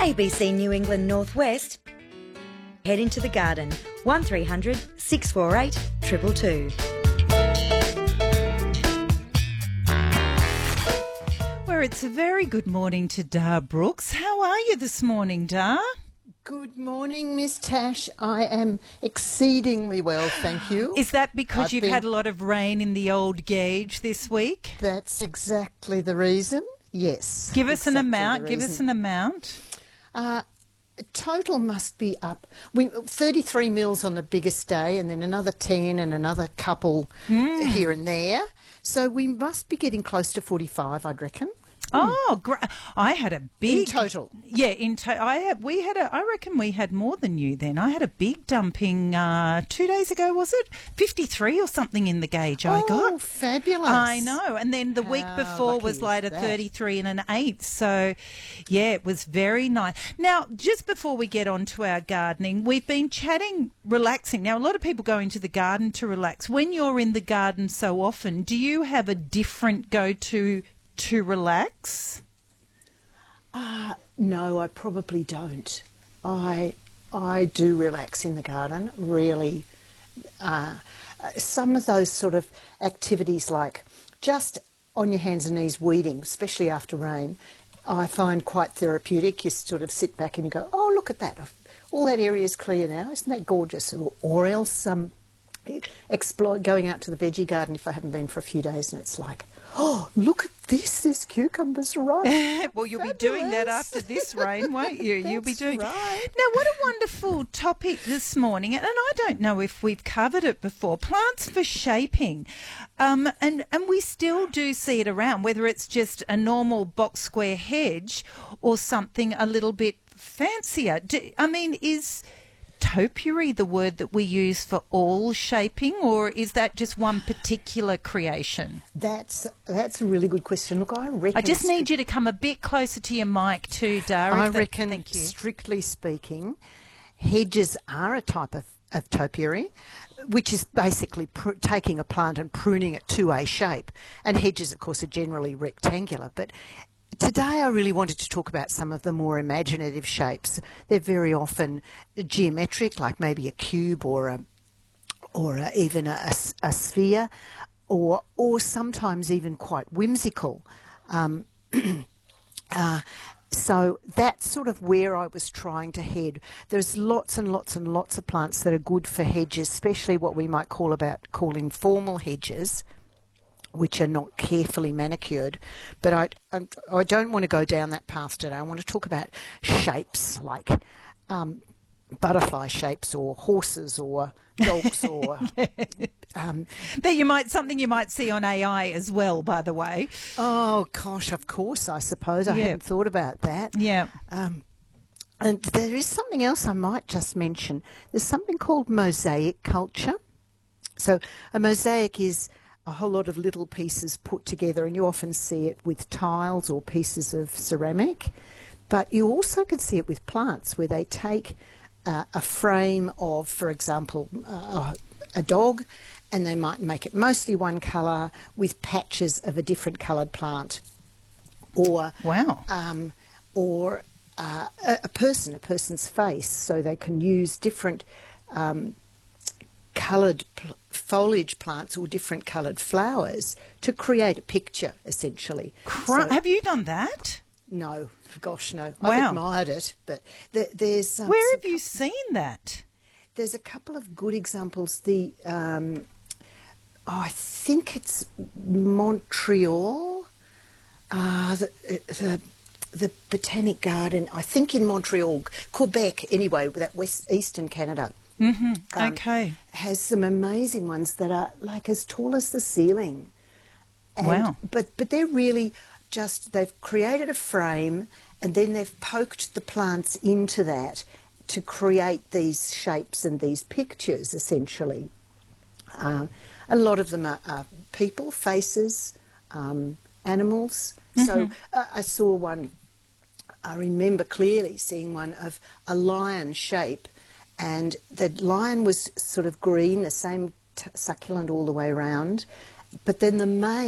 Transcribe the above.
ABC New England Northwest. Head into the garden, 1300 648 222. Well, it's a very good morning to Dar Brooks. How are you this morning, Dar? Good morning, Miss Tash. I am exceedingly well, thank you. Is that because you've had a lot of rain in the old gauge this week? That's exactly the reason, yes. Give us an amount. Total must be up. 33 mils on the biggest day and then another 10 and another couple here and there. So we must be getting close to 45, I'd reckon. Oh, great. I had a big... In total? Yeah, I reckon we had more than you then. I had a big dumping 2 days ago, was it? 53 or something in the gauge I got. Oh, fabulous. I know. And then the week before was like a 33 and an 8. So, yeah, it was very nice. Now, just before we get on to our gardening, we've been chatting, relaxing. Now, a lot of people go into the garden to relax. When you're in the garden so often, do you have a different go-to to relax? No, I probably don't. I do relax in the garden, really. Some of those sort of activities like just on your hands and knees weeding, especially after rain, I find quite therapeutic. You sort of sit back and you go, oh, look at that. All that area is clear now. Isn't that gorgeous? Or else going out to the veggie garden if I haven't been for a few days and it's like, oh, look at this. There's cucumbers, right? Well, you'll be doing that after this rain, won't you? You'll be doing. Right. Now, what a wonderful topic this morning, and I don't know if we've covered it before. Plants for shaping, and we still do see it around, whether it's just a normal box square hedge or something a little bit fancier. Is topiary the word that we use for all shaping, or is that just one particular creation? That's a really good question. Look, I reckon... I just need you to come a bit closer to your mic too, Dara. I reckon, strictly speaking, hedges are a type of topiary, which is basically taking a plant and pruning it to a shape. And hedges, of course, are generally rectangular, but today I really wanted to talk about some of the more imaginative shapes. They're very often geometric, like maybe a cube or even a sphere, or sometimes even quite whimsical. So that's sort of where I was trying to head. There's lots and lots and lots of plants that are good for hedges, especially what we might call informal hedges, which are not carefully manicured. But I don't want to go down that path today. I want to talk about shapes like butterfly shapes or horses or dogs or... something you might see on AI as well, by the way. Oh, gosh, of course, I suppose. I hadn't thought about that. Yeah. And there is something else I might just mention. There's something called mosaic culture. So a mosaic is a whole lot of little pieces put together, and you often see it with tiles or pieces of ceramic. But you also can see it with plants where they take a frame of, for example, a dog, and they might make it mostly one colour with patches of a different coloured plant. Or a person's face, so they can use different coloured foliage plants or different coloured flowers to create a picture, essentially. Have you done that? No, gosh, no. Wow. I've admired it, but there's... Where have you seen that? There's a couple of good examples. I think it's Montreal, the Botanic Garden, I think in Montreal, Quebec anyway, that eastern Canada. Mm-hmm. Okay. Has some amazing ones that are like as tall as the ceiling. Wow. But they're really just, they've created a frame and then they've poked the plants into that to create these shapes and these pictures, essentially. A lot of them are people, faces, animals. Mm-hmm. So I saw one, I remember clearly seeing one of a lion shape, and the lion was sort of green, the same succulent all the way around, but then the mane